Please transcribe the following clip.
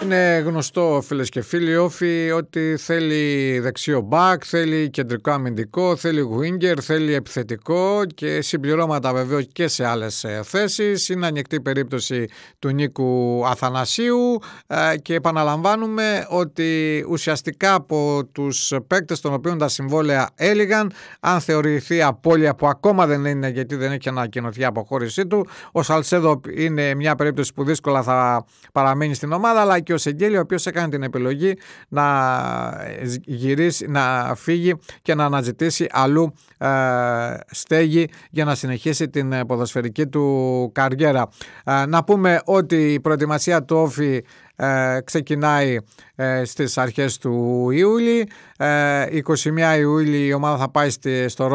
Είναι γνωστό, φίλες και φίλοι, Όφη, ότι θέλει δεξιό μπακ, θέλει κεντρικό αμυντικό, θέλει winger, θέλει επιθετικό και συμπληρώματα βεβαίως και σε άλλες θέσεις. Είναι ανοιχτή περίπτωση του Νίκου Αθανασίου και επαναλαμβάνουμε ότι ουσιαστικά από τους παίκτες των οποίων τα συμβόλαια έλυγαν, αν θεωρηθεί απώλεια που ακόμα δεν είναι γιατί δεν έχει ανακοινωθεί η αποχώρησή του, ο Σαλσέδο είναι μια περίπτωση που δύσκολα θα παραμείνει στην ομάδα, αλλά και ο Σεγγέλη, ο οποίος έκανε την επιλογή να γυρίσει, να φύγει και να αναζητήσει αλλού στέγη για να συνεχίσει την ποδοσφαιρική του καριέρα. Να πούμε ότι η προετοιμασία του Όφη ξεκινάει στις αρχές του Ιούλη. 21 Ιούλη η ομάδα θα πάει στο